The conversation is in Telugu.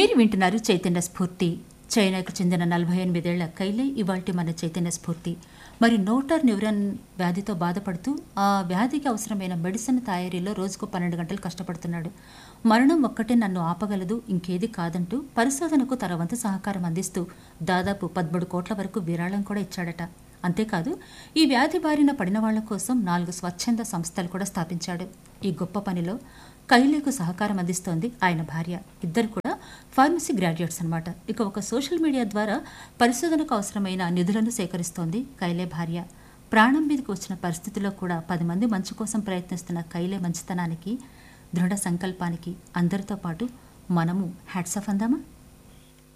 మీరు వింటున్నారు చైతన్య స్ఫూర్తి. చైనాకు చెందిన 48 ఏళ్ల కైలే ఇవాల్టి మన చైతన్య స్ఫూర్తి. మరి మోటార్ న్యూరాన్ వ్యాధితో బాధపడుతూ ఆ వ్యాధికి అవసరమైన మెడిసిన్ తయారీలో రోజుకు 12 గంటలు కష్టపడుతున్నాడు. మరణం ఒక్కటే నన్ను ఆపగలదు, ఇంకేది కాదంటూ పరిశోధనకు తన వంతు సహకారం అందిస్తూ దాదాపు 13 కోట్ల వరకు విరాళం కూడా ఇచ్చాడట. అంతేకాదు, ఈ వ్యాధి బారిన పడిన వాళ్ల కోసం 4 స్వచ్ఛంద సంస్థలు కూడా స్థాపించాడు. ఈ గొప్ప పనిలో కైలేకు సహకారం అందిస్తోంది ఆయన భార్య. ఇద్దరు కూడా ఫార్మసీ గ్రాడ్యుయేట్స్ అన్నమాట. ఇక ఒక సోషల్ మీడియా ద్వారా పరిశోధనకు అవసరమైన నిధులను సేకరిస్తోంది కైలే భార్య. ప్రాణం మీదకి వచ్చిన పరిస్థితుల్లో కూడా 10 మంది మంచి కోసం ప్రయత్నిస్తున్న కైలే మంచితనానికి, దృఢ సంకల్పానికి అందరితో పాటు మనము హ్యాట్స్ ఆఫ్ అందామా?